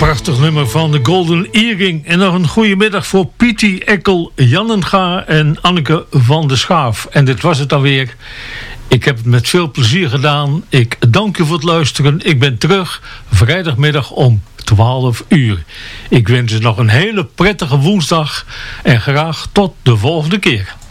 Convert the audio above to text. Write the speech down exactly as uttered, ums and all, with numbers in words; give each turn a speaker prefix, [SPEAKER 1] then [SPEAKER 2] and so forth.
[SPEAKER 1] Prachtig nummer van de Golden Earring. En nog een goede middag voor Pietie Ekkel Jannenga en Anneke van de Schaaf. En dit was het alweer. Ik heb het met veel plezier gedaan. Ik dank u voor het luisteren. Ik ben terug vrijdagmiddag om twaalf uur. Ik wens u nog een hele prettige woensdag. En graag tot de volgende keer.